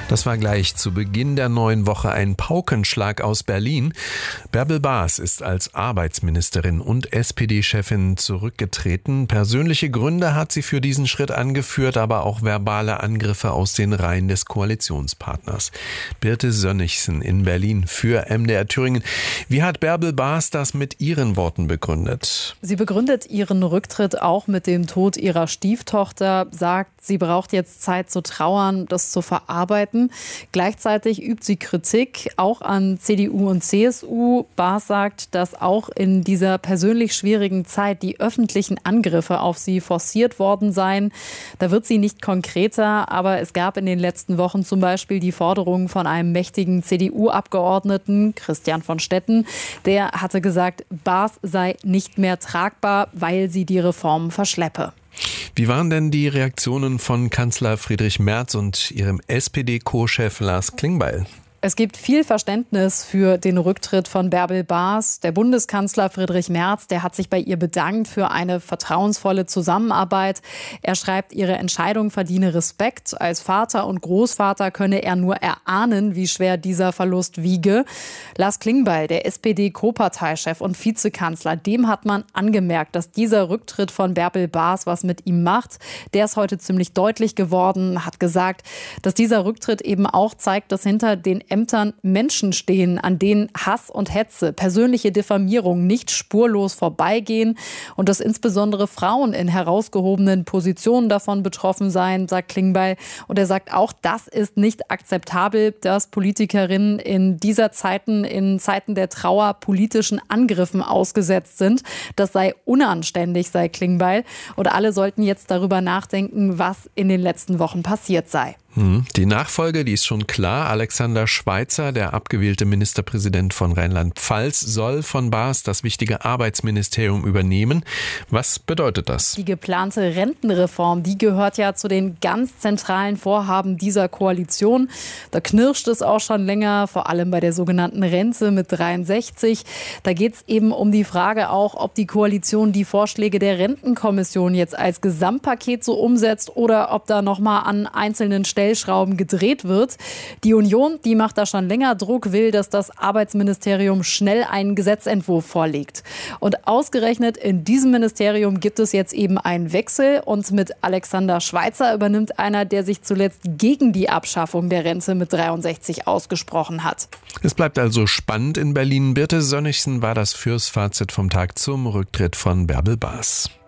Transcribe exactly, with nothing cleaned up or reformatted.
Das war gleich zu Beginn der neuen Woche ein Paukenschlag aus Berlin. Bärbel Baas ist als Arbeitsministerin und S P D-Chefin zurückgetreten. Persönliche Gründe hat sie für diesen Schritt angeführt, aber auch verbale Angriffe aus den Reihen des Koalitionspartners. Birte Sönnigsen in Berlin für M D R Thüringen. Wie hat Bärbel Baas das mit ihren Worten begründet? Sie begründet ihren Rücktritt auch mit dem Tod ihrer Stieftochter, sagt, sie braucht jetzt Zeit zu trauern, das zu verarbeiten. Gleichzeitig übt sie Kritik auch an C D U und C S U. Baas sagt, dass auch in dieser persönlich schwierigen Zeit die öffentlichen Angriffe auf sie forciert worden seien. Da wird sie nicht konkreter, aber es gab in den letzten Wochen zum Beispiel die Forderung von einem mächtigen C D U-Abgeordneten, Christian von Stetten. Der hatte gesagt, Baas sei nicht mehr tragbar, weil sie die Reformen verschleppe. Wie waren denn die Reaktionen von Kanzler Friedrich Merz und ihrem S P D-Co-Chef Lars Klingbeil? Es gibt viel Verständnis für den Rücktritt von Bärbel Baas. Der Bundeskanzler Friedrich Merz, der hat sich bei ihr bedankt für eine vertrauensvolle Zusammenarbeit. Er schreibt, ihre Entscheidung verdiene Respekt. Als Vater und Großvater könne er nur erahnen, wie schwer dieser Verlust wiege. Lars Klingbeil, der S P D-Co-Parteichef und Vizekanzler, dem hat man angemerkt, dass dieser Rücktritt von Bärbel Baas was mit ihm macht. Der ist heute ziemlich deutlich geworden, hat gesagt, dass dieser Rücktritt eben auch zeigt, dass hinter den Ämtern Menschen stehen, an denen Hass und Hetze, persönliche Diffamierung nicht spurlos vorbeigehen und dass insbesondere Frauen in herausgehobenen Positionen davon betroffen seien, sagt Klingbeil. Und er sagt auch, das ist nicht akzeptabel, dass Politikerinnen in dieser Zeiten, in Zeiten der Trauer politischen Angriffen ausgesetzt sind. Das sei unanständig, sei Klingbeil. Und alle sollten jetzt darüber nachdenken, was in den letzten Wochen passiert sei. Die Nachfolge, die ist schon klar. Alexander Schweitzer, der abgewählte Ministerpräsident von Rheinland-Pfalz, soll von Baas das wichtige Arbeitsministerium übernehmen. Was bedeutet das? Die geplante Rentenreform, die gehört ja zu den ganz zentralen Vorhaben dieser Koalition. Da knirscht es auch schon länger, vor allem bei der sogenannten Rente mit dreiundsechzig. Da geht es eben um die Frage auch, ob die Koalition die Vorschläge der Rentenkommission jetzt als Gesamtpaket so umsetzt oder ob da nochmal an einzelnen Stellen Stellschrauben gedreht wird. Die Union, die macht da schon länger Druck, will, dass das Arbeitsministerium schnell einen Gesetzentwurf vorlegt. Und ausgerechnet in diesem Ministerium gibt es jetzt eben einen Wechsel und mit Alexander Schweitzer übernimmt einer, der sich zuletzt gegen die Abschaffung der Rente mit dreiundsechzig ausgesprochen hat. Es bleibt also spannend in Berlin. Birte Sönnigsen war das fürs Fazit vom Tag zum Rücktritt von Bärbel Baas.